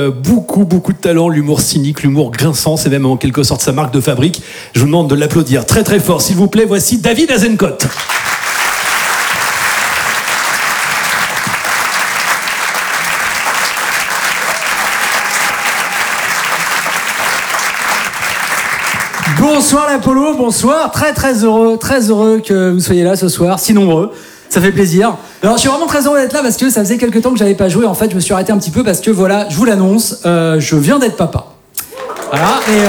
Beaucoup de talent, l'humour cynique, l'humour grinçant, c'est même en quelque sorte sa marque de fabrique. Je vous demande de l'applaudir très très fort, s'il vous plaît. Voici David Azencott. Bonsoir l'Apollo, bonsoir. Très heureux que vous soyez là ce soir, si nombreux. Ça fait plaisir. Alors je suis vraiment très heureux d'être là parce que ça faisait quelques temps que j'avais pas joué. En fait, je me suis arrêté un petit peu parce que voilà, je vous l'annonce, je viens d'être papa. Voilà, et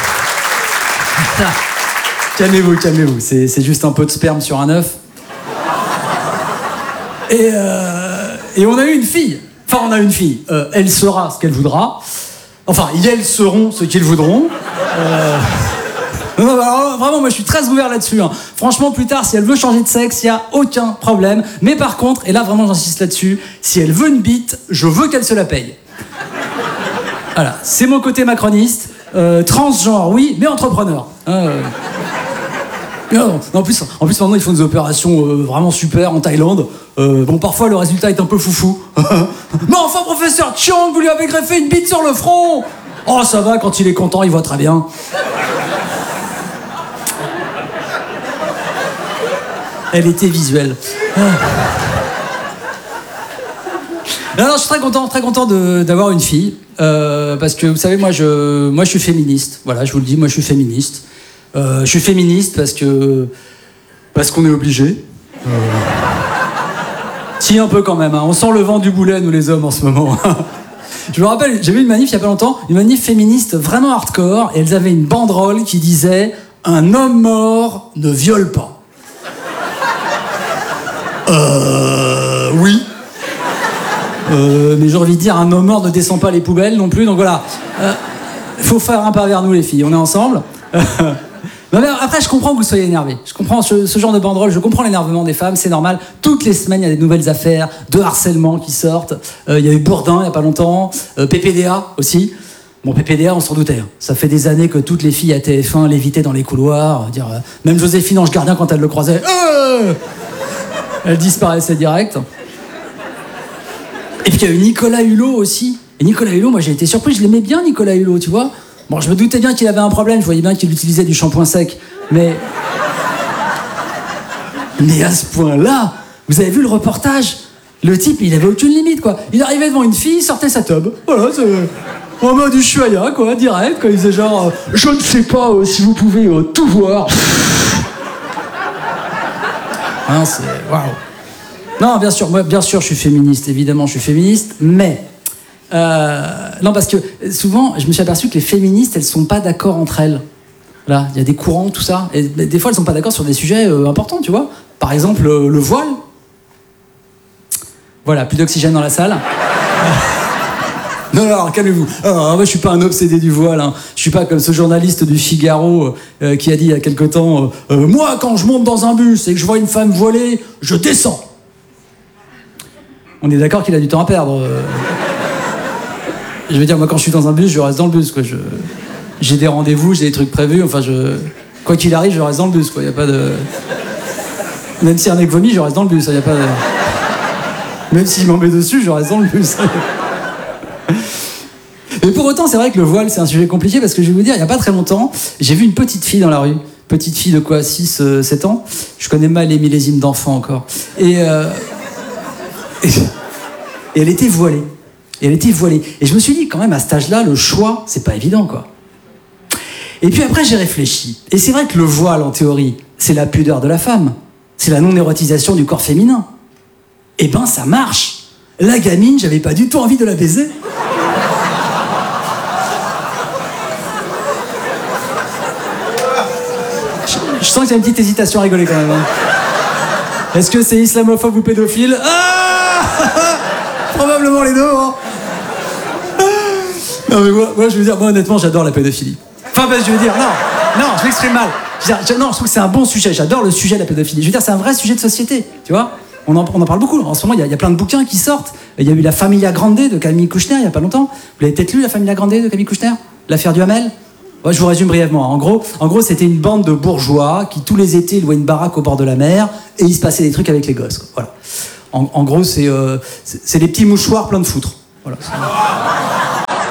calmez-vous. C'est juste un peu de sperme sur un œuf. Et on a eu une fille. Enfin, on a une fille. Elle sera ce qu'elle voudra. Enfin, elles seront ce qu'ils voudront. Non, alors, vraiment, moi je suis très ouvert là-dessus. Hein. Franchement, plus tard, si elle veut changer de sexe, il n'y a aucun problème. Mais par contre, et là vraiment j'insiste là-dessus, si elle veut une bite, je veux qu'elle se la paye. Voilà, c'est mon côté macroniste. Transgenre, oui, mais entrepreneur. Non, en plus, maintenant, ils font des opérations vraiment super en Thaïlande. Bon, parfois, le résultat est un peu foufou. Mais enfin, professeur Chiang, vous lui avez greffé une bite sur le front. Oh, ça va, quand il est content, il voit très bien. Elle était visuelle. Non, je suis très content d'avoir une fille. Parce que, vous savez, moi, je suis féministe. Voilà, je vous le dis, moi, je suis féministe. Je suis féministe parce qu'on est obligé. Si, un peu quand même. Hein. On sent le vent du boulet, nous, les hommes, en ce moment. Je me rappelle, j'ai vu une manif il y a pas longtemps, une manif féministe vraiment hardcore, et elles avaient une banderole qui disait « Un homme mort ne viole pas ». Oui. Mais j'ai envie de dire, un homme mort ne descend pas les poubelles non plus, donc voilà. Faut faire un pas vers nous, les filles, on est ensemble. Non, mais après, je comprends que vous soyez énervés. Je comprends ce genre de banderole, je comprends l'énervement des femmes, c'est normal. Toutes les semaines, il y a des nouvelles affaires de harcèlement qui sortent. Il y a eu Bourdin, il y a pas longtemps. PPDA aussi. Bon, PPDA, on s'en doutait. Hein. Ça fait des années que toutes les filles à TF1 l'évitaient dans les couloirs. Même Joséphine Ange Gardien, quand elle le croisait, elle disparaissait direct. Et puis il y a eu Nicolas Hulot aussi. Et Nicolas Hulot, moi j'ai été surpris, je l'aimais bien Nicolas Hulot, tu vois. Bon, je me doutais bien qu'il avait un problème, je voyais bien qu'il utilisait du shampoing sec. Mais à ce point-là, vous avez vu le reportage? Le type, il avait aucune limite, quoi. Il arrivait devant une fille, il sortait sa tub. Voilà, c'est en mode du chuaya, quoi, direct. Quoi. Il faisait genre, je ne sais pas si vous pouvez tout voir. Non, c'est... Waouh. Non, bien sûr, je suis féministe, évidemment, je suis féministe, mais... non, parce que souvent, je me suis aperçu que les féministes, elles sont pas d'accord entre elles. Là, il y a des courants, tout ça, et des fois, elles sont pas d'accord sur des sujets importants, tu vois. Par exemple, le voile. Voilà, plus d'oxygène dans la salle. Non, alors, calmez-vous. Alors, moi, je suis pas un obsédé du voile. Hein. Je suis pas comme ce journaliste du Figaro qui a dit il y a quelque temps moi, quand je monte dans un bus et que je vois une femme voilée, je descends. On est d'accord qu'il a du temps à perdre. Je veux dire, moi, quand je suis dans un bus, je reste dans le bus, quoi. J'ai des rendez-vous, j'ai des trucs prévus. Enfin, quoi qu'il arrive, je reste dans le bus, quoi. Y a pas de... Même si un mec vomit, je reste dans le bus. Y a pas de... Même s'il m'en met dessus, je reste dans le bus. Mais pour autant, c'est vrai que le voile, c'est un sujet compliqué parce que je vais vous dire, il y a pas très longtemps, j'ai vu une petite fille dans la rue. Petite fille de quoi, 6, 7 ans. Je connais mal les millésimes d'enfants encore. Et elle était voilée. Et je me suis dit, quand même, à cet âge-là, le choix, c'est pas évident, quoi. Et puis après, j'ai réfléchi. Et c'est vrai que le voile, en théorie, c'est la pudeur de la femme. C'est la non-érotisation du corps féminin. Eh ben, ça marche. La gamine, j'avais pas du tout envie de la baiser. Je sens qu'il y a une petite hésitation à rigoler, quand même. Hein. Est-ce que c'est islamophobe ou pédophile? Probablement les deux, hein. Non, mais moi, je veux dire, moi, honnêtement, j'adore la pédophilie. Enfin, je veux dire, non, je m'exprime mal. Je trouve que c'est un bon sujet. J'adore le sujet de la pédophilie. Je veux dire, c'est un vrai sujet de société, tu vois. On en parle beaucoup. En ce moment, il y a plein de bouquins qui sortent. Il y a eu La Familia Grande de Camille Kouchner, il y a pas longtemps. Vous l'avez peut-être lu, La Familia Grande de Camille Kouchner? L'affaire du Hamel? Ouais, je vous résume brièvement. En gros, c'était une bande de bourgeois qui, tous les étés, louaient une baraque au bord de la mer et il se passait des trucs avec les gosses, quoi. Voilà. En gros, c'est les petits mouchoirs pleins de foutre. Voilà.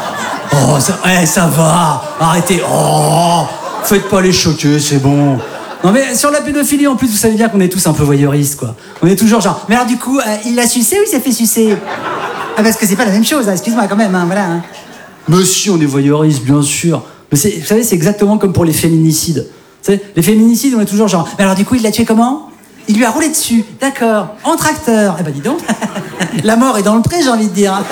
Oh, ça va. Arrêtez. Oh, faites pas les choquer, c'est bon. Non mais sur la pédophilie, en plus, vous savez bien qu'on est tous un peu voyeuristes, quoi. On est toujours genre, mais alors du coup, il l'a sucé ou il s'est fait sucer? Ah, parce que c'est pas la même chose, hein, excuse-moi quand même, hein, voilà. Hein. Monsieur, on est voyeuristes, bien sûr. Mais vous savez, c'est exactement comme pour les féminicides. Vous savez, les féminicides, on est toujours genre, mais alors du coup, il l'a tué comment? Il lui a roulé dessus, d'accord, en tracteur. Eh ben dis donc, la mort est dans le pré, j'ai envie de dire.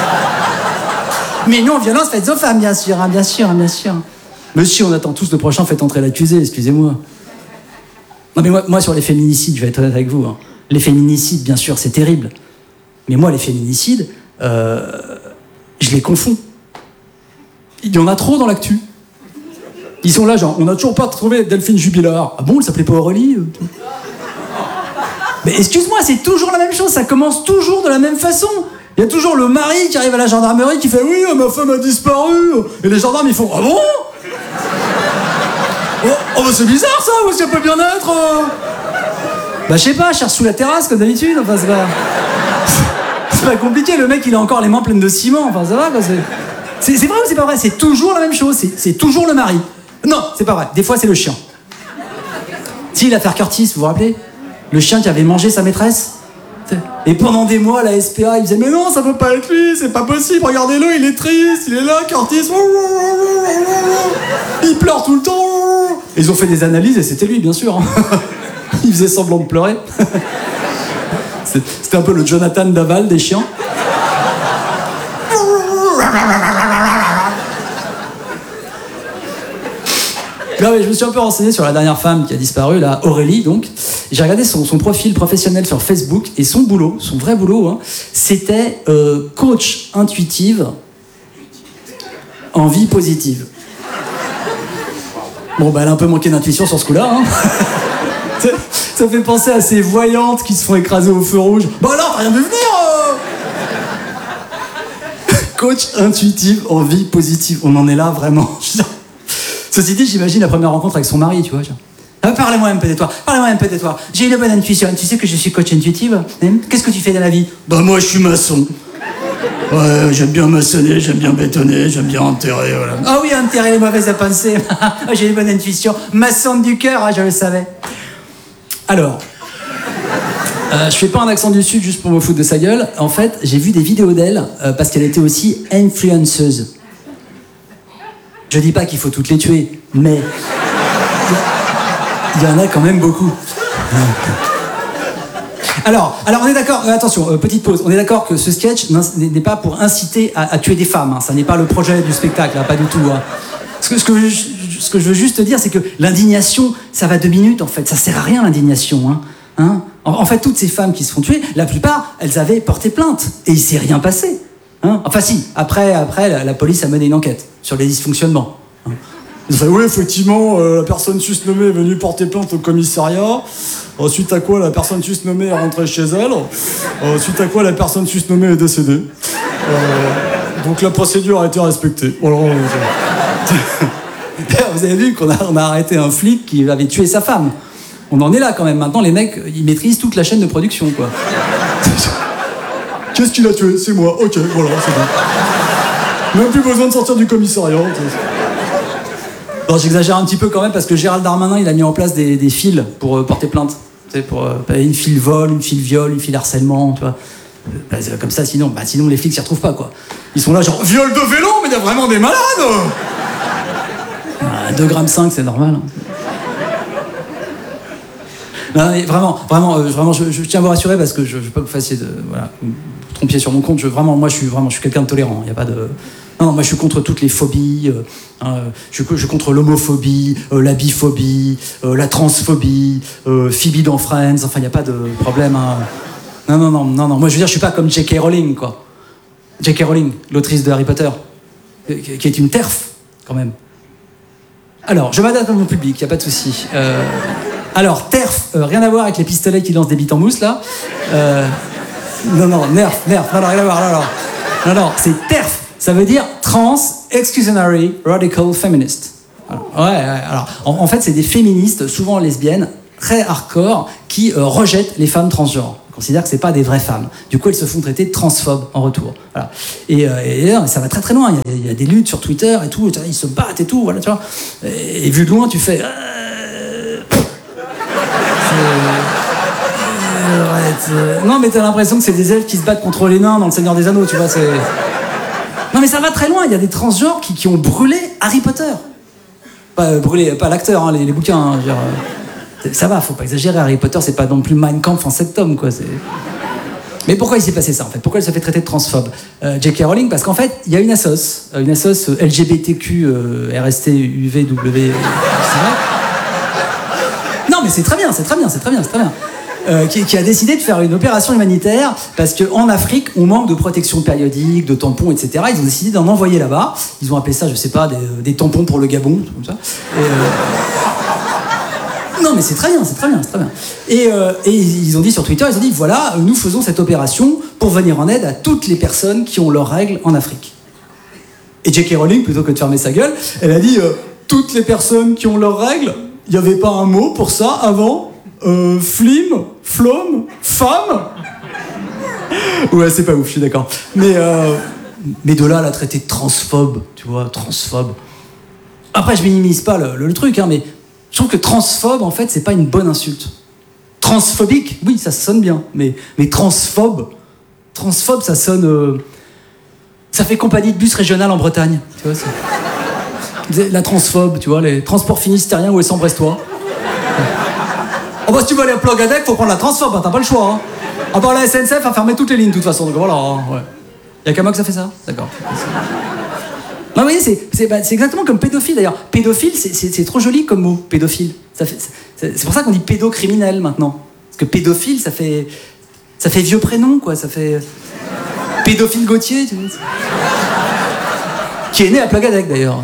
Mais non, violence faite aux femmes, bien sûr, hein, bien sûr, bien sûr. Monsieur, on attend tous le prochain, faites entrer l'accusé, excusez-moi. Non mais moi sur les féminicides, je vais être honnête avec vous. Hein. Les féminicides, bien sûr, c'est terrible. Mais moi, les féminicides, je les confonds. Il y en a trop dans l'actu. Ils sont là, genre, on n'a toujours pas trouvé Delphine Jubilard. Ah bon, elle s'appelait pas Aurélie? Mais excuse-moi, c'est toujours la même chose, ça commence toujours de la même façon. Il y a toujours le mari qui arrive à la gendarmerie qui fait « Oui, ma femme a disparu !» Et les gendarmes, ils font « Ah bon ? Oh, bah c'est bizarre ça, où est-ce qu'elle peut bien être Bah je sais pas, je cherche sous la terrasse comme d'habitude, enfin c'est pas... C'est pas compliqué, le mec il a encore les mains pleines de ciment, enfin ça va quoi, c'est vrai ou c'est pas vrai? C'est toujours la même chose, c'est toujours le mari. Non, c'est pas vrai, des fois c'est le chien. Si, l'affaire Curtis, vous vous rappelez? Le chien qui avait mangé sa maîtresse. Et pendant des mois, la SPA, il disait « Mais non, ça peut pas être lui, c'est pas possible, regardez-le, il est triste, il est là, Curtis. Il pleure tout le temps. » Et ils ont fait des analyses et c'était lui, bien sûr. Il faisait semblant de pleurer. C'était un peu le Jonathan Daval des chiens. Non, mais je me suis un peu renseigné sur la dernière femme qui a disparu, là, Aurélie, donc. J'ai regardé son profil professionnel sur Facebook et son boulot, son vrai boulot, hein, c'était coach intuitive en vie positive. Bon, bah, elle a un peu manqué d'intuition sur ce coup-là, hein. Ça fait penser à ces voyantes qui se font écraser au feu rouge. Bah alors, t'as rien vu venir Coach intuitive en vie positive. On en est là, vraiment. Ceci dit, j'imagine la première rencontre avec son mari, tu vois. Ah, parlez-moi un peu de toi, J'ai une bonne intuition. Tu sais que je suis coach intuitive. Qu'est-ce que tu fais dans la vie? Bah moi, je suis maçon. Ouais, j'aime bien maçonner, j'aime bien bétonner, j'aime bien enterrer, voilà. Ah oui, enterrer les mauvaises pensées. J'ai une bonne intuition. Maçon du cœur, je le savais. Alors, je fais pas un accent du Sud juste pour me foutre de sa gueule. En fait, j'ai vu des vidéos d'elle parce qu'elle était aussi influenceuse. Je dis pas qu'il faut toutes les tuer, mais il y en a quand même beaucoup. Alors on est d'accord, attention, petite pause, on est d'accord que ce sketch n'est pas pour inciter à tuer des femmes, hein, ça n'est pas le projet du spectacle, hein, pas du tout. Hein. Ce que je veux juste te dire, c'est que l'indignation, ça va 2 minutes en fait, ça sert à rien l'indignation. Hein. En fait, toutes ces femmes qui se font tuer, la plupart, elles avaient porté plainte, et il s'est rien passé. Hein. Enfin si, après la police a mené une enquête sur les dysfonctionnements. Hein. Ils ont fait, oui, effectivement, la personne susnommée est venue porter plainte au commissariat. Suite à quoi, la personne susnommée est rentrée chez elle. Suite à quoi, la personne susnommée est décédée. Donc la procédure a été respectée. Voilà. Vous avez vu qu'on a arrêté un flic qui avait tué sa femme. On en est là quand même. Maintenant, les mecs, ils maîtrisent toute la chaîne de production, quoi. Qu'est-ce qu'il a tué? C'est moi. Ok, voilà, c'est bon. Même plus besoin de sortir du commissariat. Bon, j'exagère un petit peu quand même parce que Gérald Darmanin, il a mis en place des fils pour porter plainte. Tu sais, pour une file vol, une file viol, une file harcèlement, tu vois. Comme ça, sinon les flics s'y retrouvent pas, quoi. Ils sont là genre, viol de vélo, mais il y a vraiment des malades 2,5 g, c'est normal. Hein. Non, mais vraiment, je tiens à vous rassurer parce que je veux pas que vous fassiez vous trompiez sur mon compte. Moi, je suis quelqu'un de tolérant. Il y a pas de. Non, moi, je suis contre toutes les phobies. Je suis contre l'homophobie, la biphobie, la transphobie, Phoebe dans Friends. Enfin, il y a pas de problème. Hein. Non. Moi, je veux dire, je suis pas comme J.K. Rowling, quoi. J.K. Rowling, l'autrice de Harry Potter, qui est une TERF, quand même. Alors, je m'adapte à mon public, il y a pas de souci. Alors, TERF, rien à voir avec les pistolets qui lancent des bites en mousse, là. Non, NERF, non, rien à voir, non, c'est TERF, ça veut dire Trans Exclusionary Radical Feminist. Alors, en fait, c'est des féministes, souvent lesbiennes, très hardcore, qui rejettent les femmes transgenres. considèrent que c'est pas des vraies femmes. Du coup, elles se font traiter de transphobes en retour. Voilà. Et ça va très très loin. Il y a des luttes sur Twitter et tout. Ils se battent et tout. Voilà, tu vois. Et vu de loin, tu fais. Non, mais t'as l'impression que c'est des elfes qui se battent contre les nains dans Le Seigneur des Anneaux, tu vois. Non, mais ça va très loin. Il y a des transgenres qui ont brûlé Harry Potter. Pas l'acteur, hein, les bouquins. Hein, ça va, faut pas exagérer. Harry Potter, c'est pas non plus Mein Kampf en 7 tomes, quoi. Mais pourquoi il s'est passé ça, en fait? Pourquoi elle se fait traiter de transphobe? J.K. Rowling, parce qu'en fait, il y a une assoce LGBTQ, RST, UVW. Non, mais c'est très bien. Qui a décidé de faire une opération humanitaire parce qu'en Afrique, on manque de protection périodique, de tampons, etc. Ils ont décidé d'en envoyer là-bas. Ils ont appelé ça, je sais pas, des tampons pour le Gabon, comme ça. Non, mais c'est très bien. Et ils ont dit sur Twitter, voilà, nous faisons cette opération pour venir en aide à toutes les personnes qui ont leurs règles en Afrique. Et J.K. Rowling, plutôt que de fermer sa gueule, elle a dit, toutes les personnes qui ont leurs règles, il n'y avait pas un mot pour ça avant? Flim, flom, femme. Ouais, c'est pas ouf, je suis d'accord. Mais de là à la traiter de transphobe, tu vois, transphobe. Après, je minimise pas le truc, hein, mais je trouve que transphobe, en fait, c'est pas une bonne insulte. Transphobique, oui, ça sonne bien, mais transphobe, ça sonne... ça fait compagnie de bus régional en Bretagne, tu vois. La transphobe, tu vois, les transports finistériens ou brestois. Oh bah si tu veux aller à Plogadec, faut prendre la transphobe, hein, t'as pas le choix. Hein. À part la SNCF a fermé toutes les lignes de toute façon, donc voilà. Hein, ouais. Y'a qu'à moi que ça fait ça? D'accord. Non, vous voyez, c'est exactement comme pédophile d'ailleurs. Pédophile, c'est trop joli comme mot, pédophile. C'est pour ça qu'on dit pédocriminel maintenant. Parce que pédophile, ça fait vieux prénom, quoi. Ça fait. Pédophile Gauthier, tu vois. Qui est né à Plogadec d'ailleurs.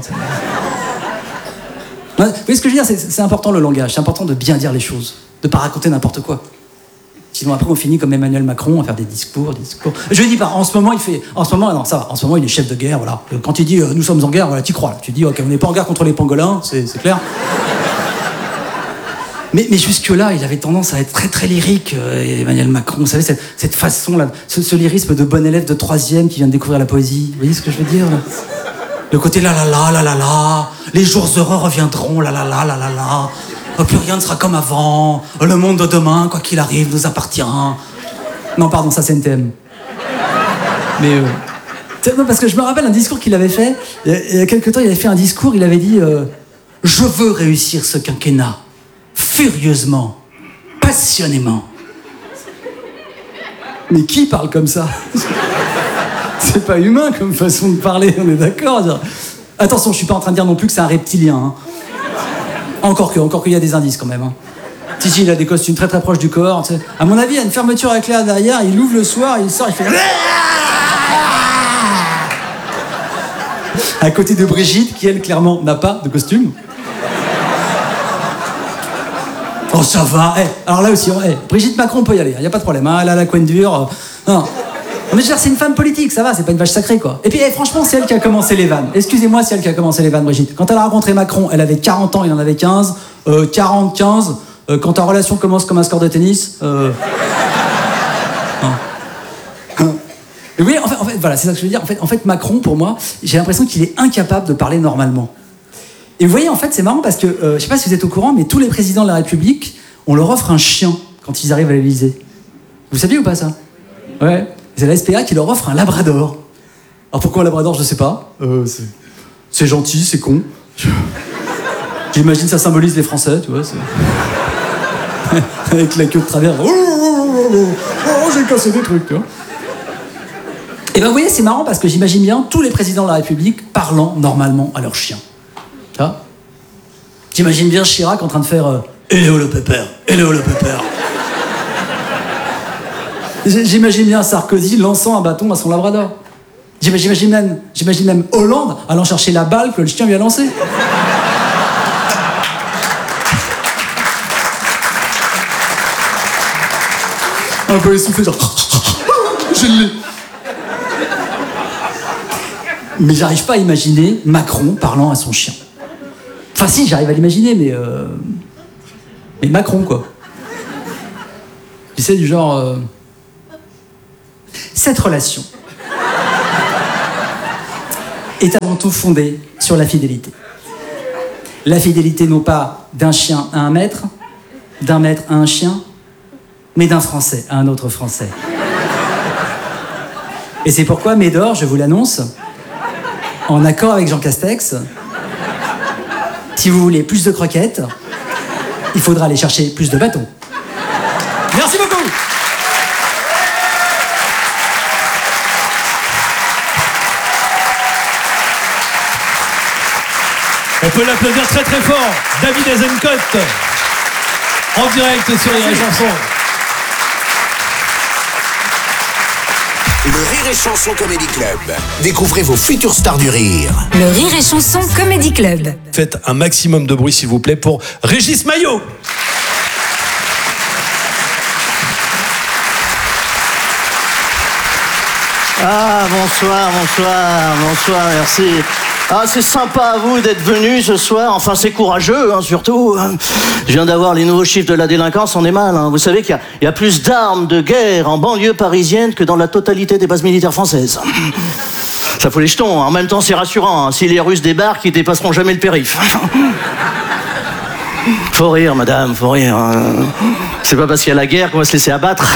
Vous voyez ce que je veux dire, c'est important le langage, c'est important de bien dire les choses, de pas raconter n'importe quoi. Sinon après on finit comme Emmanuel Macron à faire des discours. Je dis pas, en ce moment il est chef de guerre, voilà. Quand il dit nous sommes en guerre, voilà, t'y crois. Tu dis ok, on n'est pas en guerre contre les pangolins, c'est clair. Mais jusque-là, il avait tendance à être très très lyrique, Emmanuel Macron. Vous savez, cette façon-là, ce lyrisme de bon élève de 3e qui vient de découvrir la poésie. Vous voyez ce que je veux dire là? Le côté la, les jours heureux reviendront, la. Plus rien ne sera comme avant. Le monde de demain, quoi qu'il arrive, nous appartient. Non, pardon, ça c'est NTM. Mais non, parce que je me rappelle un discours qu'il avait fait. Il y a quelque temps, il avait fait un discours, il avait dit je veux réussir ce quinquennat. Furieusement. Passionnément. Mais qui parle comme ça? C'est pas humain comme façon de parler, on est d'accord. Attention, je suis pas en train de dire non plus que c'est un reptilien. Hein. Encore qu'il y a des indices quand même. Hein. Si, il a des costumes très très proches du corps. Tu sais. À mon avis, il y a une fermeture éclair derrière, il ouvre le soir, il sort, il fait... À côté de Brigitte, qui elle, clairement, n'a pas de costume. Oh, ça va. Alors là aussi, Brigitte Macron peut y aller, il n'y a pas de problème. Hein. Elle a la couenne dure. Non. Mais je veux dire, c'est une femme politique, ça va, c'est pas une vache sacrée, quoi. Et puis, franchement, c'est elle qui a commencé les vannes. Excusez-moi, c'est elle qui a commencé les vannes, Brigitte. Quand elle a rencontré Macron, elle avait 40 ans, il en avait 15. 40, 15. Quand ta relation commence comme un score de tennis... Et oui, en fait, voilà, c'est ça que je veux dire. En fait, Macron, pour moi, j'ai l'impression qu'il est incapable de parler normalement. Et vous voyez, en fait, c'est marrant parce que, je sais pas si vous êtes au courant, mais tous les présidents de la République, on leur offre un chien quand ils arrivent à l'Élysée. Vous saviez ou pas ça? Ouais. C'est la SPA qui leur offre un labrador. Alors pourquoi un labrador, je sais pas. C'est gentil, c'est con. J'imagine ça symbolise les Français, tu vois. Avec la queue de travers. Oh, j'ai cassé des trucs, tu vois. Et ben vous voyez, c'est marrant parce que j'imagine bien tous les présidents de la République parlant normalement à leur chien. Tu vois? J'imagine bien Chirac en train de faire Hello le pépère, hello le pépère. J'imagine bien Sarkozy lançant un bâton à son labrador. J'imagine même Hollande allant chercher la balle que le chien lui a lancée. Un peu essoufflé, genre... Je l'ai. Mais j'arrive pas à imaginer Macron parlant à son chien. Enfin si, j'arrive à l'imaginer, mais Macron, quoi. Tu sais, du genre... Cette relation est avant tout fondée sur la fidélité. La fidélité non pas d'un chien à un maître, d'un maître à un chien, mais d'un Français à un autre Français. Et c'est pourquoi Médor, je vous l'annonce, en accord avec Jean Castex, si vous voulez plus de croquettes, il faudra aller chercher plus de bâtons. Merci beaucoup. On peut l'applaudir très très fort. David Azencott, en direct sur Rire et Chanson. Le Rire et Chanson Comedy Club. Découvrez vos futures stars du rire. Le Rire et Chanson Comedy Club. Faites un maximum de bruit s'il vous plaît pour Régis Maillot. Ah, bonsoir, merci. Ah, c'est sympa à vous d'être venus ce soir. Enfin, c'est courageux, hein, surtout. Je viens d'avoir les nouveaux chiffres de la délinquance, on est mal. Hein. Vous savez qu'il y a plus d'armes de guerre en banlieue parisienne que dans la totalité des bases militaires françaises. Ça fout les jetons. En même temps, c'est rassurant. Hein. Si les Russes débarquent, ils dépasseront jamais le périph'. Faut rire, madame, faut rire. C'est pas parce qu'il y a la guerre qu'on va se laisser abattre.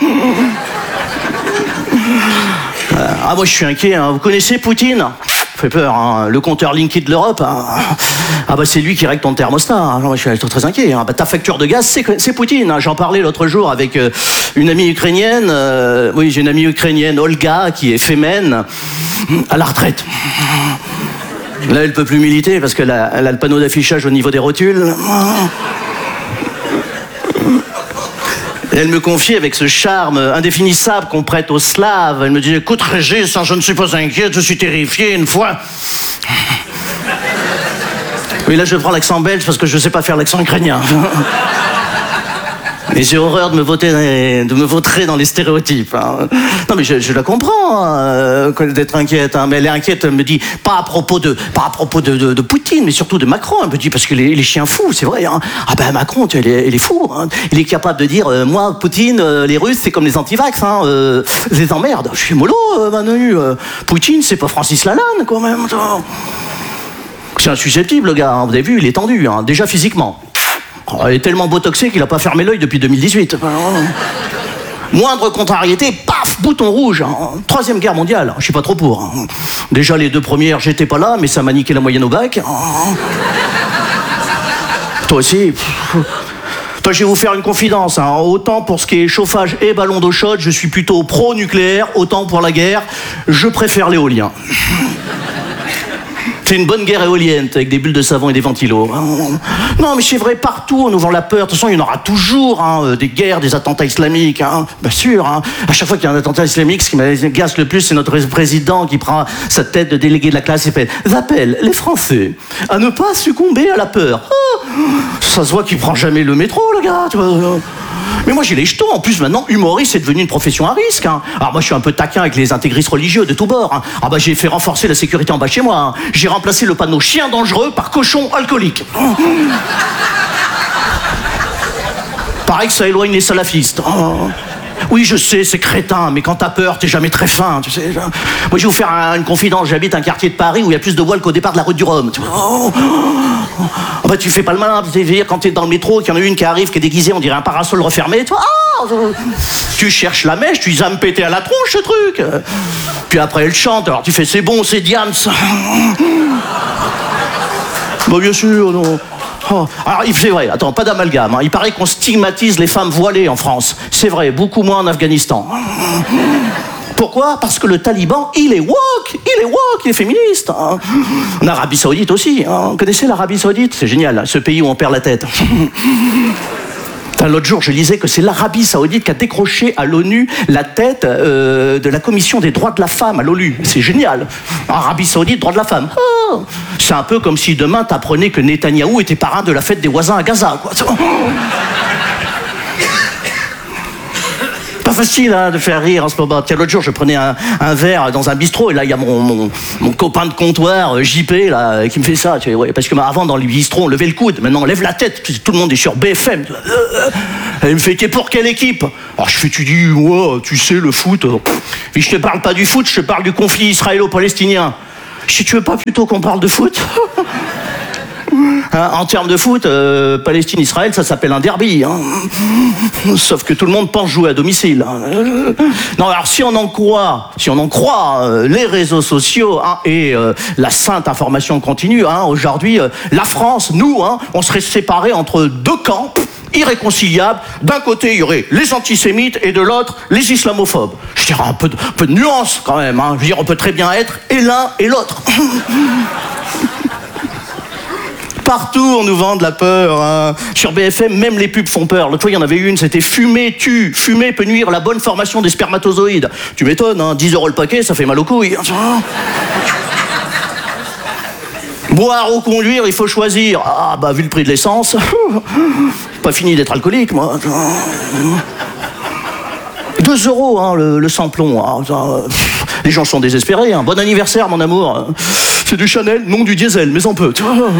Ah, moi je suis inquiet, hein. Vous connaissez Poutine ? Fait peur, hein. Le compteur Linky de l'Europe. Hein. Ah bah c'est lui qui règle ton thermostat. Hein. Moi, je suis très inquiet. Hein. Bah, ta facture de gaz, c'est Poutine. Hein. J'en parlais l'autre jour avec une amie ukrainienne. Oui, j'ai une amie ukrainienne, Olga, qui est fémène, à la retraite. Là, elle peut plus militer parce qu'elle a le panneau d'affichage au niveau des rotules. Et elle me confiait avec ce charme indéfinissable qu'on prête aux Slaves. Elle me dit, écoute Régis, je ne suis pas inquiète, je suis terrifié une fois. Oui, là je prends l'accent belge parce que je ne sais pas faire l'accent ukrainien. Mais j'ai horreur de me vautrer dans les stéréotypes. Hein. Non mais je la comprends d'être inquiète. Hein. Mais elle est inquiète, elle me dit pas à propos de Poutine, mais surtout de Macron. Elle me dit parce que les chiens fous, c'est vrai. Hein. Ah ben Macron, il est fou. Hein. Il est capable de dire moi Poutine, les Russes c'est comme les antivax, hein, je les emmerde. Je suis mollo, Manu. Poutine c'est pas Francis Lalanne quand même. C'est insusceptible le gars. Hein. Vous avez vu, il est tendu, hein, déjà physiquement. Il est tellement botoxé qu'il n'a pas fermé l'œil depuis 2018. Moindre contrariété, paf, bouton rouge. Hein. 3e guerre mondiale, je suis pas trop pour. Hein. Déjà les 2 premières, j'étais pas là, mais ça m'a niqué la moyenne au bac. Toi aussi. Toi, je vais vous faire une confidence. Hein. Autant pour ce qui est chauffage et ballon d'eau chaude, je suis plutôt pro-nucléaire. Autant pour la guerre, je préfère l'éolien. C'est une bonne guerre éolienne avec des bulles de savon et des ventilos. Non, mais c'est vrai, partout on nous vend la peur. De toute façon, il y en aura toujours hein, des guerres, des attentats islamiques. Hein. Bien sûr. Hein. À chaque fois qu'il y a un attentat islamique, ce qui m'agace le plus, c'est notre président qui prend sa tête de délégué de la classe et fait « J'appelle les Français à ne pas succomber à la peur. Oh, » Ça se voit qu'il prend jamais le métro, le gars. Tu vois. Mais moi j'ai les jetons, en plus maintenant humoriste c'est devenu une profession à risque. Hein. Alors moi je suis un peu taquin avec les intégristes religieux de tous bords. Hein. Ah bah j'ai fait renforcer la sécurité en bas chez moi. Hein. J'ai remplacé le panneau chien dangereux par cochon alcoolique. Pareil que ça éloigne les salafistes. Oui, je sais, c'est crétin, mais quand t'as peur, t'es jamais très fin, tu sais. Moi, je vais vous faire une confidence. J'habite un quartier de Paris où il y a plus de voiles qu'au départ de la route du Rhum. Bah, tu fais pas le malin, tu sais, quand t'es dans le métro, qu'il y en a une qui arrive, qui est déguisée, on dirait un parasol refermé, tu vois. Tu cherches la mèche, tu dis, ça me péter à la tronche, ce truc. Puis après, elle chante, alors tu fais, c'est bon, c'est Diams. Bah, bien sûr, non. Oh. Alors, c'est vrai, attends, pas d'amalgame. Hein. Il paraît qu'on stigmatise les femmes voilées en France. C'est vrai, beaucoup moins en Afghanistan. Pourquoi ? Parce que le taliban, il est woke, il est féministe. Hein. En Arabie Saoudite aussi. Hein. Vous connaissez l'Arabie Saoudite ? C'est génial, ce pays où on perd la tête. L'autre jour, je lisais que c'est l'Arabie Saoudite qui a décroché à l'ONU la tête de la commission des droits de la femme à l'ONU. C'est génial. Arabie Saoudite, droits de la femme. Oh, c'est un peu comme si demain t'apprenais que Netanyahou était parrain de la fête des voisins à Gaza, quoi. Pas facile de faire rire en ce moment. Tiens, l'autre jour, je prenais un verre dans un bistrot et là, il y a mon copain de comptoir, JP, là, qui me fait ça. Tu vois, ouais, parce que avant, dans les bistrots, on levait le coude. Maintenant, on lève la tête. Tout le monde est sur BFM. Et il me fait, t'es pour quelle équipe? Alors, tu dis, ouais, tu sais, le foot. Et je te parle pas du foot, je te parle du conflit israélo-palestinien. Si tu veux pas plutôt qu'on parle de foot? En termes de foot, Palestine-Israël, ça s'appelle un derby. Sauf que tout le monde pense jouer à domicile. Non, alors si on en croit les réseaux sociaux et la sainte information continue, aujourd'hui, la France, nous, on serait séparés entre deux camps irréconciliables. D'un côté, il y aurait les antisémites et de l'autre, les islamophobes. Je dirais un peu de nuance quand même. Je veux dire, on peut très bien être et l'un et l'autre. Partout, on nous vend de la peur. Sur BFM, même les pubs font peur. L'autre fois, il y en avait une, c'était fumer tue. Fumer peut nuire à la bonne formation des spermatozoïdes. Tu m'étonnes, 10 € le paquet, ça fait mal aux couilles. Boire ou conduire, il faut choisir. Ah, bah, vu le prix de l'essence, pas fini d'être alcoolique, moi. 2 € le samplon. Les gens sont désespérés. Bon anniversaire, mon amour. C'est du Chanel, non du diesel, mais on peut.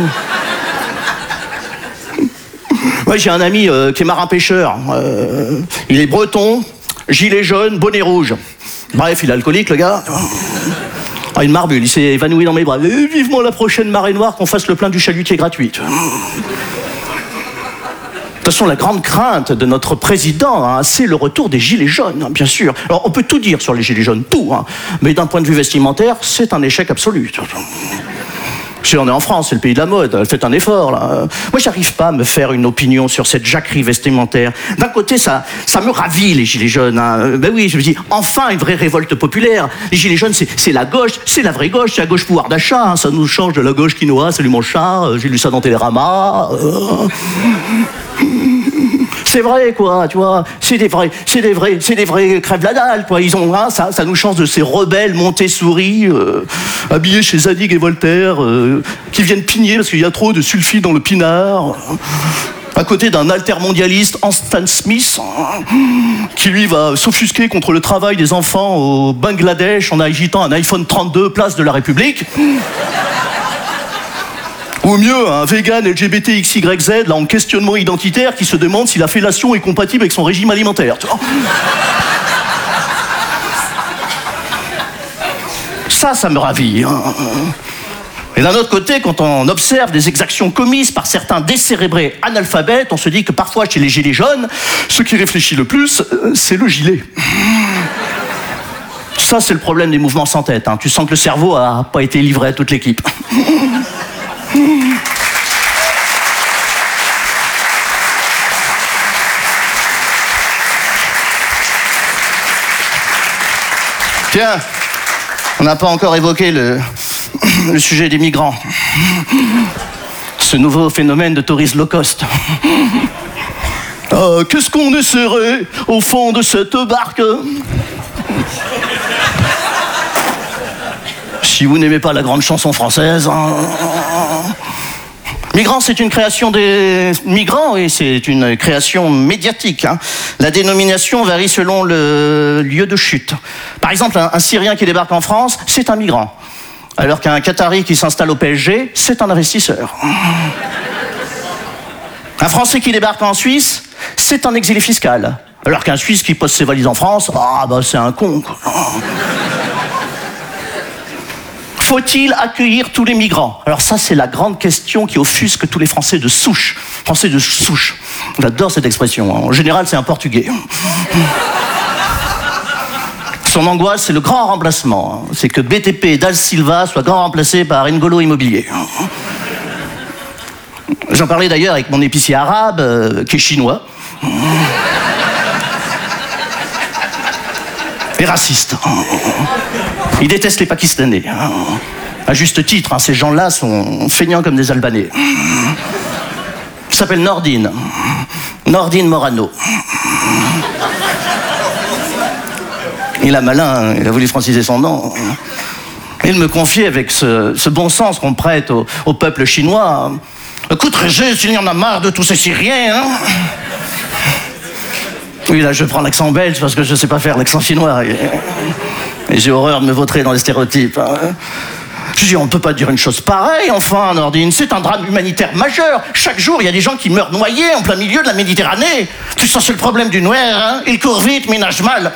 Ouais, j'ai un ami qui est marin-pêcheur. Il est breton, gilet jaune, bonnet rouge. Bref, il est alcoolique, le gars. Une marbule, il s'est évanoui dans mes bras. Vivement la prochaine marée noire, qu'on fasse le plein du chalutier gratuit. De toute façon, la grande crainte de notre président, c'est le retour des gilets jaunes, bien sûr. Alors, on peut tout dire sur les gilets jaunes, tout. Mais d'un point de vue vestimentaire, c'est un échec absolu. Si on est en France, c'est le pays de la mode, faites un effort, là. Moi, j'arrive pas à me faire une opinion sur cette jacquerie vestimentaire. D'un côté, ça me ravit, les gilets jaunes. Ben oui, je me dis, enfin, une vraie révolte populaire. Les gilets jaunes, c'est la gauche, c'est la vraie gauche, c'est la gauche pouvoir d'achat. Ça nous change de la gauche quinoa, salut mon chat, j'ai lu ça dans Télérama. C'est vrai, quoi, tu vois. C'est des vrais crèves la dalle, quoi. Ils ont, ça nous change de ces rebelles Montessori, habillés chez Zadig et Voltaire, qui viennent pigner parce qu'il y a trop de sulfite dans le pinard. À côté d'un altermondialiste, Stan Smith, qui lui va s'offusquer contre le travail des enfants au Bangladesh en agitant un iPhone 32 place de la République. Ou mieux, un vegan LGBTXYZ, là, en questionnement identitaire, qui se demande si la fellation est compatible avec son régime alimentaire. Tu vois. Ça me ravit. Et d'un autre côté, quand on observe des exactions commises par certains décérébrés analphabètes, on se dit que parfois, chez les gilets jaunes, ce qui réfléchit le plus, c'est le gilet. Ça, c'est le problème des mouvements sans tête. Tu sens que le cerveau n'a pas été livré à toute l'équipe. Tiens, on n'a pas encore évoqué le sujet des migrants. Ce nouveau phénomène de tourisme low cost. Qu'est-ce qu'on essaierait au fond de cette barque? Si vous n'aimez pas la grande chanson française. Migrants, c'est une création des migrants et c'est une création médiatique. La dénomination varie selon le lieu de chute. Par exemple, un Syrien qui débarque en France, c'est un migrant. Alors qu'un Qatari qui s'installe au PSG, c'est un investisseur. Un Français qui débarque en Suisse, c'est un exilé fiscal. Alors qu'un Suisse qui pose ses valises en France, c'est un con, quoi. Faut-il accueillir tous les migrants? Alors ça, c'est la grande question qui offusque tous les Français de souche. Français de souche. J'adore cette expression. En général, c'est un Portugais. Son angoisse, c'est le grand remplacement. C'est que BTP et Da Silva soient grand remplacés par N'Golo Immobilier. J'en parlais d'ailleurs avec mon épicier arabe, qui est chinois. Et raciste. Il déteste les Pakistanais. À juste titre, ces gens-là sont feignants comme des Albanais. Il s'appelle Nordine. Nordine Morano. Il a malin, il a voulu franciser son nom. Il me confiait avec ce bon sens qu'on prête au peuple chinois. Écoute, Régis, il y en a marre de tous ces Syriens. Oui, là, je prends l'accent belge parce que je sais pas faire l'accent chinois. Et j'ai horreur de me vautrer dans les stéréotypes. Hein. Je dis, on ne peut pas dire une chose pareille, enfin, Nordine. C'est un drame humanitaire majeur. Chaque jour, il y a des gens qui meurent noyés en plein milieu de la Méditerranée. Tout ça, c'est le problème du noir, hein. Il court vite, ménage mal.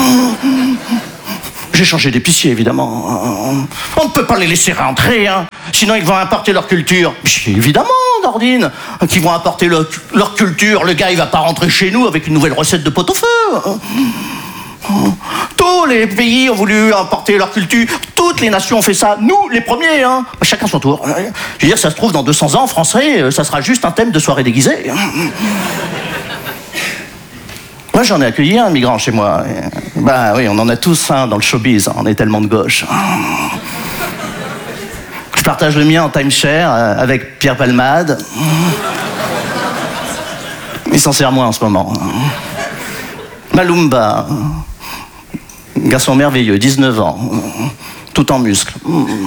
J'ai changé d'épicier, évidemment. On ne peut pas les laisser rentrer, hein. Sinon, ils vont importer leur culture. Évidemment, Nordine, qu'ils vont importer leur culture. Le gars, il va pas rentrer chez nous avec une nouvelle recette de pot-au-feu. Tous les pays ont voulu importer leur culture. Toutes les nations ont fait ça. Nous, les premiers, hein. Chacun son tour. Je veux dire, ça se trouve, dans 200 ans, français, ça sera juste un thème de soirée déguisée. Moi, j'en ai accueilli un migrant chez moi. Bah oui, on en a tous un dans le showbiz. On est tellement de gauche. Je partage le mien en timeshare avec Pierre Palmade. Il s'en sert moins en ce moment. Malumba. Garçon merveilleux, 19 ans. Tout en muscles.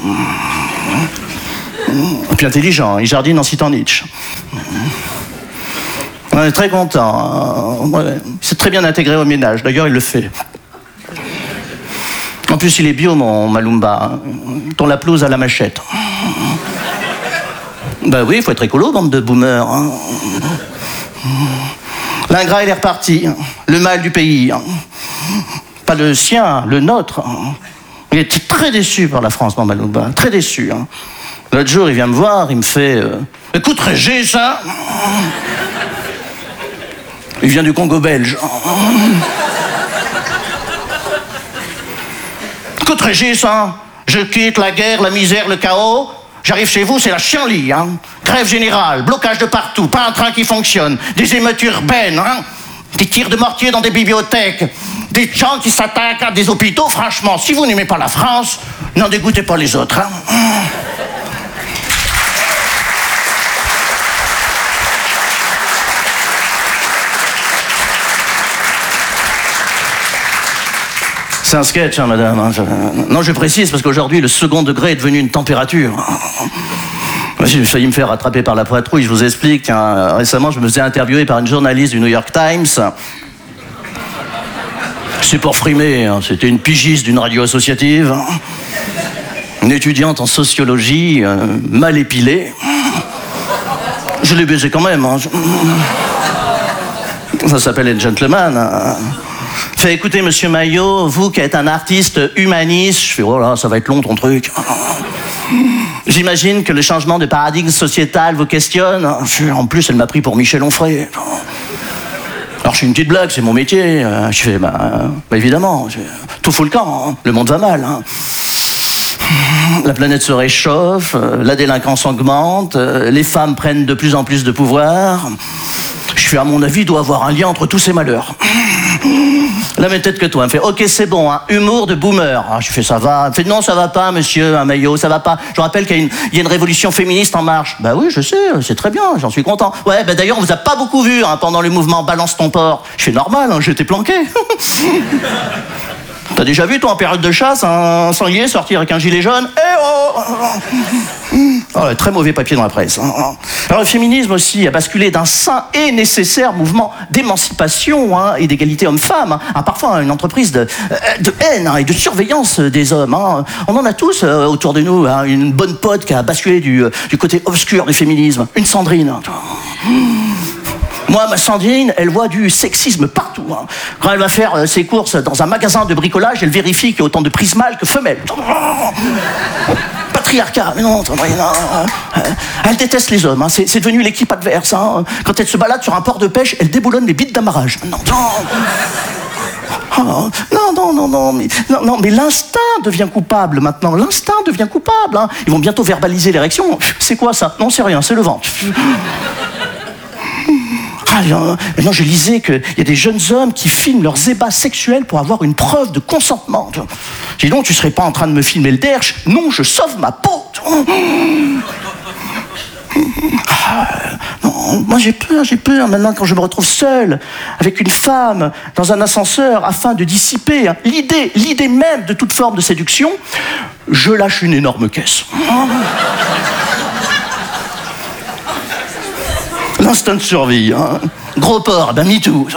Et puis intelligent, il jardine en citant Nietzsche. On est très content. Ouais. Il s'est très bien intégré au ménage. D'ailleurs, il le fait. En plus, il est bio, mon Malumba. On l'applause à la machette. Ben oui, il faut être écolo, bande de boomers. Hein. L'ingrat, il est reparti. Le mal du pays. Pas le sien, le nôtre. Il était très déçu par la France, mon Malumba. Très déçu. L'autre jour, il vient me voir, il me fait... Écoute, Régis, ça... Il vient du Congo belge. Écoute, Régis, hein, je quitte la guerre, la misère, le chaos. J'arrive chez vous, c'est la chienlit. Hein. Grève générale, blocage de partout, pas un train qui fonctionne, des émeutes urbaines, hein, des tirs de mortier dans des bibliothèques, des gens qui s'attaquent à des hôpitaux. Franchement, si vous n'aimez pas la France, n'en dégoûtez pas les autres. Hein. C'est un sketch, hein, madame. Non, je précise, parce qu'aujourd'hui, le second degré est devenu une température. J'ai failli me faire rattraper par la patrouille, je vous explique. Hein. Récemment, je me faisais interviewer par une journaliste du New York Times. C'est pour frimer, hein. C'était une pigiste d'une radio associative. Une étudiante en sociologie, mal épilée. Je l'ai baisé quand même. Hein. Ça s'appelle un gentleman. Hein. Fait écoutez, monsieur Maillot, vous qui êtes un artiste humaniste, je fais oh là, ça va être long ton truc. J'imagine que le changement de paradigme sociétal vous questionne. En plus, elle m'a pris pour Michel Onfray. Alors je suis une petite blague, c'est mon métier. Je fais bah évidemment, tout fout le camp, hein. Le monde va mal. Hein. La planète se réchauffe, la délinquance augmente, les femmes prennent de plus en plus de pouvoir. Je fais, à mon avis, il doit avoir un lien entre tous ces malheurs. La même tête que toi. Elle me fait, ok, c'est bon, hein, humour de boomer. Ah, je fais, ça va. Elle me fait, non, ça va pas, monsieur, un Maillot, ça va pas. Je rappelle qu'il y a une révolution féministe en marche. Bah oui, je sais, c'est très bien, j'en suis content. Ouais, bah d'ailleurs, on vous a pas beaucoup vu hein, pendant le mouvement Balance ton porc. Je fais, normal, hein, j'étais planqué. T'as déjà vu, toi, en période de chasse, un sanglier sortir avec un gilet jaune? Eh oh! Oh, très mauvais papier dans la presse. Alors, le féminisme aussi a basculé d'un sain et nécessaire mouvement d'émancipation hein, et d'égalité homme-femme à parfois une entreprise de haine hein, et de surveillance des hommes. Hein. On en a tous autour de nous hein, une bonne pote qui a basculé du côté obscur du féminisme. Une Sandrine. Moi, ma Sandrine, elle voit du sexisme partout. Hein. Quand elle va faire ses courses dans un magasin de bricolage, elle vérifie qu'il y a autant de prises mâles que femelles. Patriarcat, mais non, elle déteste les hommes. Hein. C'est devenu l'équipe adverse. Hein. Quand elle se balade sur un port de pêche, elle déboulonne les bites d'amarrage. Non, mais l'instinct devient coupable maintenant. L'instinct devient coupable. Hein. Ils vont bientôt verbaliser l'érection. C'est quoi ça? Non, c'est rien, c'est le ventre. Maintenant, je lisais qu'il y a des jeunes hommes qui filment leurs ébats sexuels pour avoir une preuve de consentement. Dis donc, tu serais pas en train de me filmer le derche? Non, je sauve ma peau. Non, moi j'ai peur maintenant quand je me retrouve seul avec une femme dans un ascenseur afin de dissiper l'idée même de toute forme de séduction. Je lâche une énorme caisse. L'instinct de survie. Hein. Gros porc, ben me too.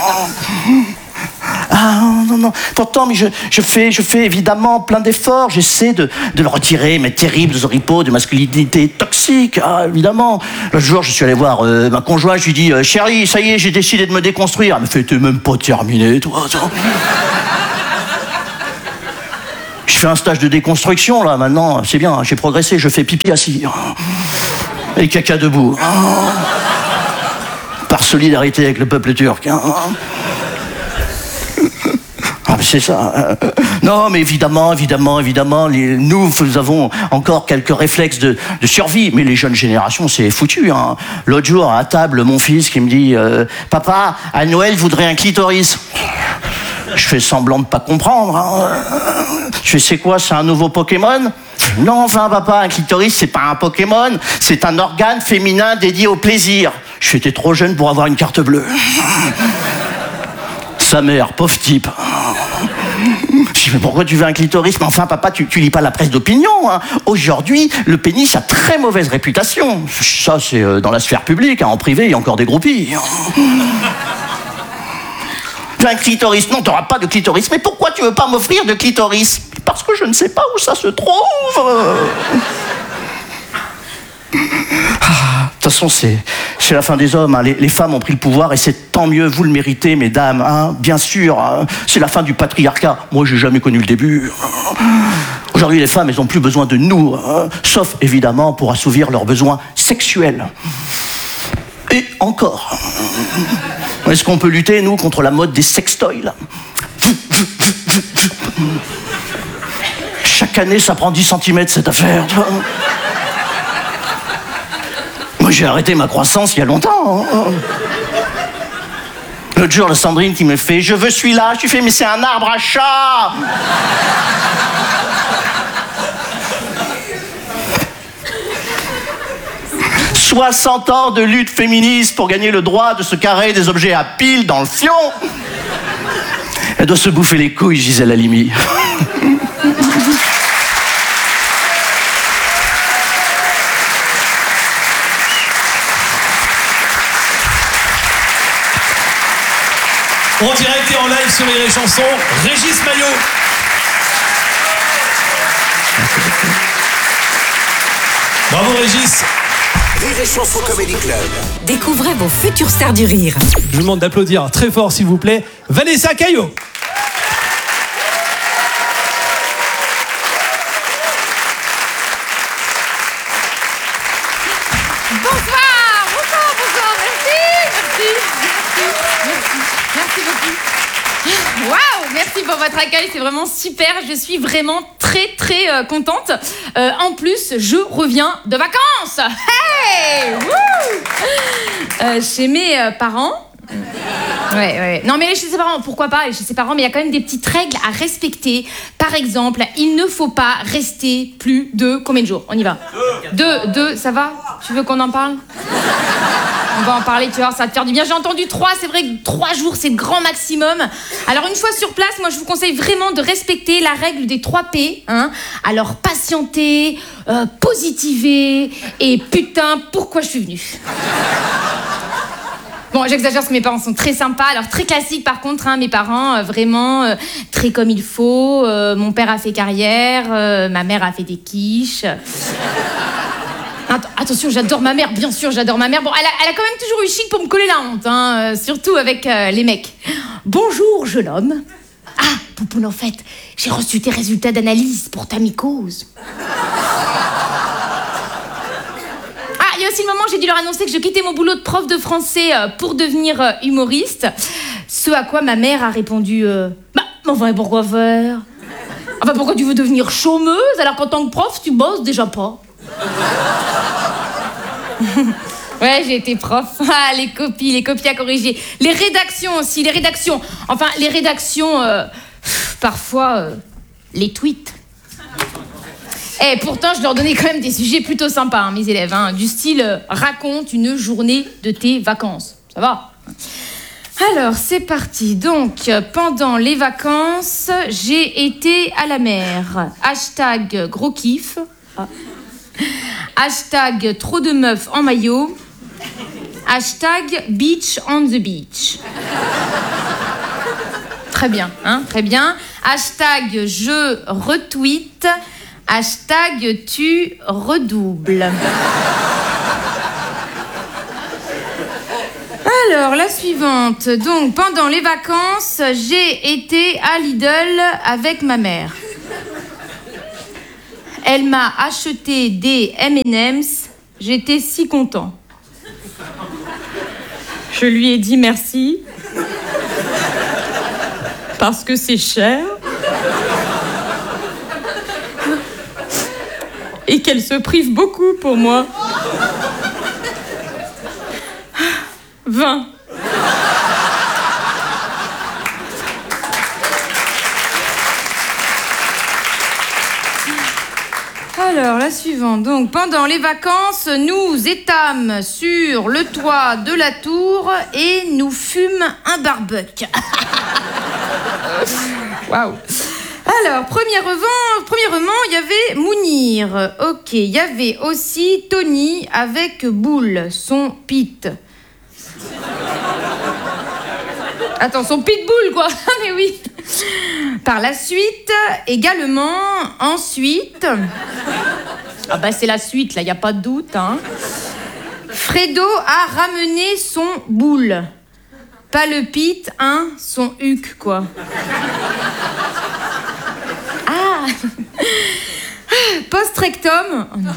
Ah non. Pourtant, mais je fais évidemment plein d'efforts. J'essaie de le retirer, mes terribles oripeaux de masculinité toxique. Ah, évidemment. L'autre jour, je suis allé voir ma conjointe. Je lui dis, chérie, ça y est, j'ai décidé de me déconstruire. Elle me fait, t'es même pas terminé, toi. Je fais un stage de déconstruction, là, maintenant. C'est bien, j'ai progressé. Je fais pipi assis. Et caca debout. Par solidarité avec le peuple turc. Ah, mais c'est ça. Non, mais évidemment, nous avons encore quelques réflexes de survie, mais les jeunes générations, c'est foutu. Hein. L'autre jour, à table, mon fils qui me dit Papa, à Noël, je voudrais un clitoris. Je fais semblant de pas comprendre. Hein. Je fais, c'est quoi, c'est un nouveau Pokémon? Non, enfin, papa, un clitoris, c'est pas un Pokémon, c'est un organe féminin dédié au plaisir. Je fais, t'es trop jeune pour avoir une carte bleue. Sa mère, pauvre type. Je dis, mais pourquoi tu veux un clitoris? Mais enfin, papa, tu lis pas la presse d'opinion. Hein. Aujourd'hui, le pénis a très mauvaise réputation. Ça, c'est dans la sphère publique. Hein. En privé, il y a encore des groupies. Un clitoris? Non, t'auras pas de clitoris. Mais pourquoi tu veux pas m'offrir de clitoris? Parce que je ne sais pas où ça se trouve. De toute façon, c'est la fin des hommes. Hein. Les femmes ont pris le pouvoir et c'est tant mieux. Vous le méritez, mesdames. Hein. Bien sûr, hein. C'est la fin du patriarcat. Moi, j'ai jamais connu le début. Aujourd'hui, les femmes, elles n'ont plus besoin de nous. Hein. Sauf, évidemment, pour assouvir leurs besoins sexuels. Et encore. Est-ce qu'on peut lutter, nous, contre la mode des sextoys, là? Chaque année, ça prend 10 cm, cette affaire. Moi, j'ai arrêté ma croissance il y a longtemps. Hein. L'autre jour, la Sandrine qui me fait « Je veux celui-là ». Je lui fais « Mais c'est un arbre à chat !» 60 ans de lutte féministe pour gagner le droit de se carrer des objets à pile dans le fion. Elle doit se bouffer les couilles, Gisèle Halimi. En direct et en live sur Rire et Chanson, Régis Maillot. Bravo Régis. Rire et Chanson Comedy Club. Découvrez vos futures stars du rire. Je vous demande d'applaudir très fort s'il vous plaît Vanessa Caillot. Merci pour votre accueil, c'est vraiment super. Je suis vraiment très contente. En plus, je reviens de vacances. Hey, chez mes parents. Ouais. Non mais chez ses parents, pourquoi pas chez ses parents, mais il y a quand même des petites règles à respecter. Par exemple, il ne faut pas rester plus de combien de jours? On y va. Deux, ça va? Tu veux qu'on en parle? On va en parler, tu vois, ça va te faire du bien. J'ai entendu 3, c'est vrai que 3 jours, c'est le grand maximum. Alors, une fois sur place, moi, je vous conseille vraiment de respecter la règle des 3 P. Hein. Alors, patienter, positiver et putain, pourquoi je suis venue? Bon, j'exagère parce que mes parents sont très sympas. Alors, très classique, par contre, hein, mes parents, vraiment très comme il faut. Mon père a fait carrière, ma mère a fait des quiches. Attention, j'adore ma mère, bien sûr, j'adore ma mère. Bon, elle a quand même toujours eu chic pour me coller la honte, hein, surtout avec les mecs. Bonjour, jeune homme. Ah, Poupoune, en fait, j'ai reçu tes résultats d'analyse pour ta mycose. Ah, il y a aussi le moment où j'ai dû leur annoncer que je quittais mon boulot de prof de français pour devenir humoriste. Ce à quoi ma mère a répondu bah, enfin, pourquoi faire? Enfin, pourquoi tu veux devenir chômeuse alors qu'en tant que prof, tu bosses déjà pas? Ouais, j'ai été prof. Ah, les copies à corriger. Les rédactions aussi, les rédactions. Enfin, les rédactions, parfois, les tweets. Et pourtant, je leur donnais quand même des sujets plutôt sympas, hein, mes élèves. Hein, du style, raconte une journée de tes vacances. Ça va? Alors, c'est parti. Donc, pendant les vacances, j'ai été à la mer. Hashtag gros kiff. Ah. Hashtag trop de meufs en maillot. Hashtag beach on the beach. Très bien, hein, très bien. Hashtag je retweet. Hashtag tu redoubles. Alors, la suivante. Donc, pendant les vacances, j'ai été à Lidl avec ma mère. Elle m'a acheté des M&M's. J'étais si content. Je lui ai dit merci. Parce que c'est cher. Et qu'elle se prive beaucoup pour moi. 20. Alors, la suivante. Donc, pendant les vacances, nous étâmes sur le toit de la tour et nous fûmes un barbecue. Waouh. Alors, premièrement, il y avait Mounir. Ok, il y avait aussi Tony avec Boule, son pit. Attends, son pitbull, quoi. Mais oui. Par la suite, également, ensuite... Ah bah, c'est la suite, là, y a pas de doute, hein. Fredo a ramené son boule. Pas le pit, hein, son huc, quoi. Ah. Post-rectum. Oh, non.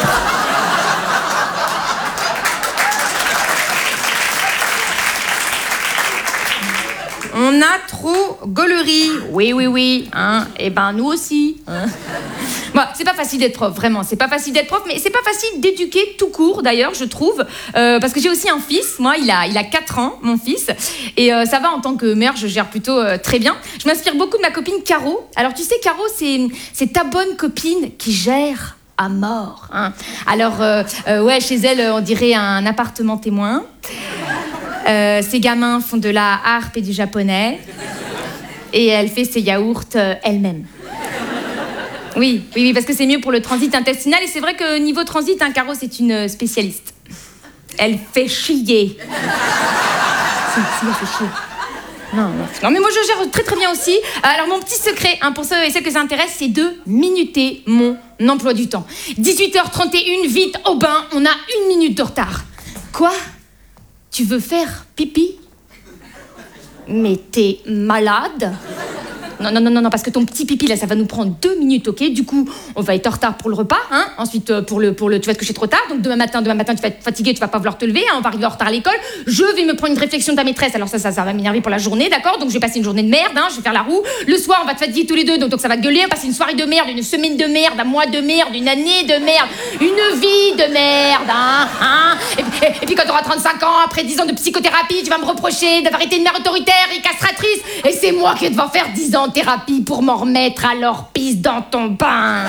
On a trop gaulerie. Oui, hein. Et ben, nous aussi. Hein. Bon, c'est pas facile d'être prof, vraiment. C'est pas facile d'être prof, mais c'est pas facile d'éduquer tout court, d'ailleurs, je trouve. Parce que j'ai aussi un fils. Moi, il a 4 ans, mon fils. Et ça va, en tant que mère, je gère plutôt très bien. Je m'inspire beaucoup de ma copine Caro. Alors, tu sais, Caro, c'est ta bonne copine qui gère à mort. Hein. Alors, ouais, chez elle, on dirait un appartement témoin. Ses gamins font de la harpe et du japonais. Et elle fait ses yaourts elle-même. Oui, parce que c'est mieux pour le transit intestinal. Et c'est vrai que niveau transit, hein, Caro, c'est une spécialiste. Elle fait chier. Elle fait chier. Non, mais moi, je gère très, très bien aussi. Alors, mon petit secret, hein, pour ceux et celles que ça intéresse, c'est de minuter mon emploi du temps. 18h31, vite, au bain, on a 1 minute de retard. Quoi ? Tu veux faire pipi ? Mais t'es malade ? Non, parce que ton petit pipi, là, ça va nous prendre 2 minutes, ok ? Du coup, on va être en retard pour le repas, hein ? Ensuite, pour le, tu vas te coucher trop tard. Donc, demain matin, tu vas être fatigué, tu vas pas vouloir te lever, hein ? On va arriver en retard à l'école. Je vais me prendre une réflexion de ta maîtresse. Alors ça va m'énerver pour la journée, d'accord ? Donc, je vais passer une journée de merde, hein ? Je vais faire la roue. Le soir, on va te fatiguer tous les deux, donc ça va gueuler. On va passer une soirée de merde, une semaine de merde, un mois de merde, une année de merde, une vie de merde, hein ? Et puis, quand tu auras 35 ans, après 10 ans de psychothérapie, tu vas me reprocher d'avoir été une mère autoritaire et castratrice. Et c'est moi qui vais devoir faire 10 ans de thérapie pour m'en remettre, alors pisse dans ton bain.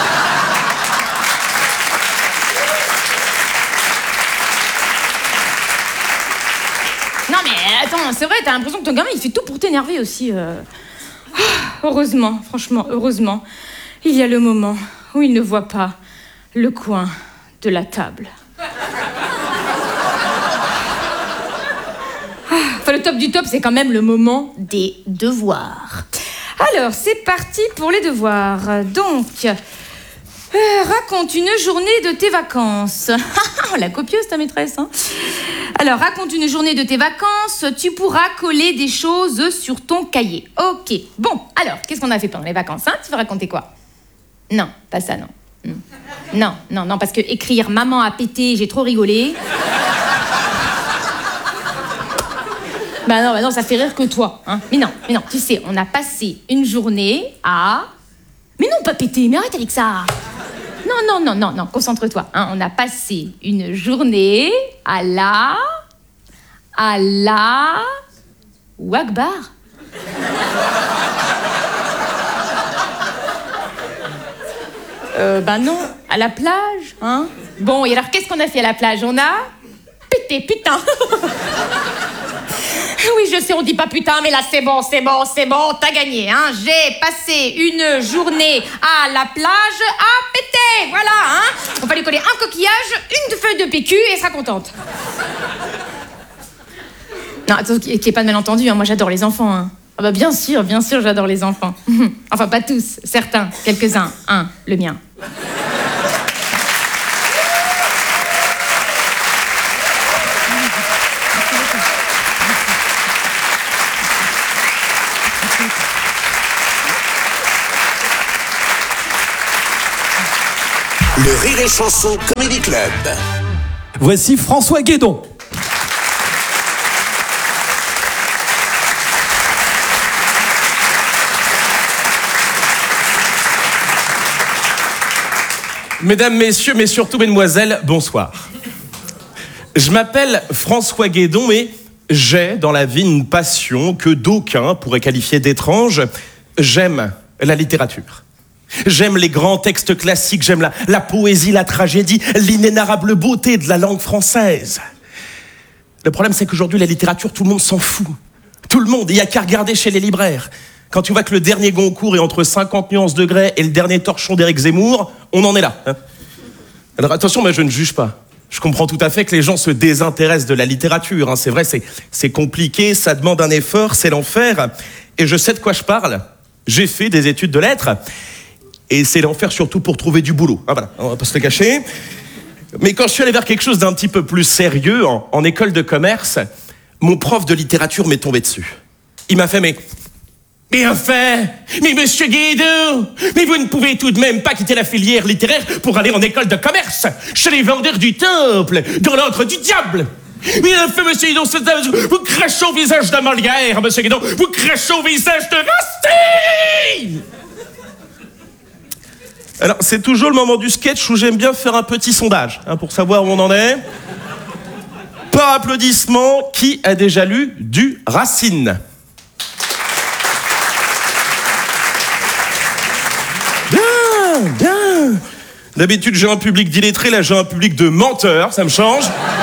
Non mais attends, c'est vrai, t'as l'impression que ton gamin il fait tout pour t'énerver aussi. Heureusement, franchement, heureusement, il y a le moment où il ne voit pas le coin de la table. Enfin, le top du top, c'est quand même le moment des devoirs. Alors, c'est parti pour les devoirs. Donc, raconte une journée de tes vacances. La copieuse, ta maîtresse, hein. Alors, raconte une journée de tes vacances. Tu pourras coller des choses sur ton cahier. Ok. Bon, alors, qu'est-ce qu'on a fait pendant les vacances, hein ? Tu veux raconter quoi ? Non, pas ça, non. Non, parce que écrire « Maman a pété, j'ai trop rigolé ». Bah non, ça fait rire que toi, hein. Mais non, tu sais, on a passé une journée à... Mais non, pas péter, mais arrête avec ça. Non, concentre-toi, hein. On a passé une journée à la... Ouakbar. Non, à la plage, hein. Bon, et alors, qu'est-ce qu'on a fait à la plage ? On a... pété, putain. Oui, je sais, on dit pas putain, mais là, c'est bon, t'as gagné, hein. J'ai passé une journée à la plage à péter, voilà, hein. On va lui coller un coquillage, une feuille de PQ et elle sera contente. Non, attends, qu'il n'y ait pas de malentendu, hein. Moi j'adore les enfants. Hein. Ah bah bien sûr, j'adore les enfants. Enfin, pas tous, certains, quelques-uns. Un, le mien. Le Rire et Chanson Comedy Club. Voici François Guédon. Mesdames, messieurs, mais surtout mesdemoiselles, bonsoir. Je m'appelle François Guédon et j'ai dans la vie une passion que d'aucuns pourraient qualifier d'étrange. J'aime la littérature. J'aime les grands textes classiques, j'aime la poésie, la tragédie, l'inénarrable beauté de la langue française. Le problème, c'est qu'aujourd'hui, la littérature, tout le monde s'en fout. Tout le monde, il n'y a qu'à regarder chez les libraires. Quand tu vois que le dernier Goncourt est entre 50 nuances degrés et le dernier torchon d'Éric Zemmour, on en est là. Hein. Alors attention, mais je ne juge pas. Je comprends tout à fait que les gens se désintéressent de la littérature. Hein. C'est vrai, c'est compliqué, ça demande un effort, c'est l'enfer. Et je sais de quoi je parle. J'ai fait des études de lettres. Et c'est l'enfer surtout pour trouver du boulot. Ah, voilà, on va pas se le cacher. Mais quand je suis allé vers quelque chose d'un petit peu plus sérieux, en école de commerce, mon prof de littérature m'est tombé dessus. Il m'a fait, mais enfin, mais monsieur Guédon, mais vous ne pouvez tout de même pas quitter la filière littéraire pour aller en école de commerce, chez les vendeurs du temple, dans l'antre du diable. Mais enfin, monsieur Guédon, vous crachez au visage de Molière, monsieur Guédon, vous crachez au visage de Racine. Alors, c'est toujours le moment du sketch où j'aime bien faire un petit sondage, hein, pour savoir où on en est. Par applaudissement, qui a déjà lu du Racine ? Bien. D'habitude, j'ai un public d'illettrés, là, j'ai un public de menteurs, ça me change.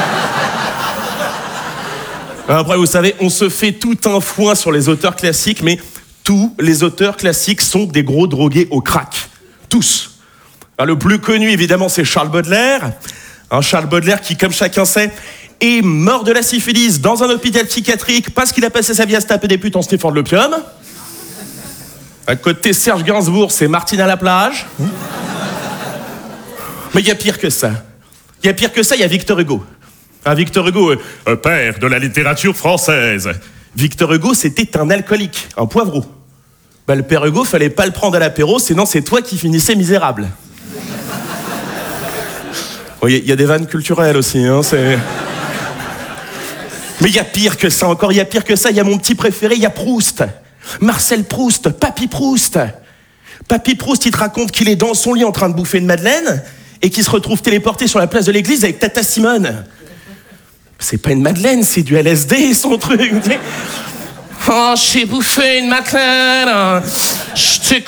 Après, vous savez, on se fait tout un foin sur les auteurs classiques, mais tous les auteurs classiques sont des gros drogués au crack. Tous. Alors, le plus connu, évidemment, c'est Charles Baudelaire. Charles Baudelaire qui, comme chacun sait, est mort de la syphilis dans un hôpital psychiatrique parce qu'il a passé sa vie à se taper des putes en sniffant de l'opium. À côté Serge Gainsbourg, c'est Martine à la plage. Mais il y a pire que ça. Il y a Victor Hugo. Victor Hugo, père de la littérature française. Victor Hugo, c'était un alcoolique, un poivreau. Le père Hugo, fallait pas le prendre à l'apéro, sinon c'est toi qui finissais misérable. Il y a des vannes culturelles aussi, hein, c'est... Mais il y a pire que ça encore, il y a mon petit préféré, il y a Proust. Marcel Proust, Papy Proust. Papy Proust, il te raconte qu'il est dans son lit en train de bouffer une madeleine et qu'il se retrouve téléporté sur la place de l'église avec Tata Simone. C'est pas une madeleine, c'est du LSD, son truc. Oh, j'ai bouffé une madeleine. Je t'ai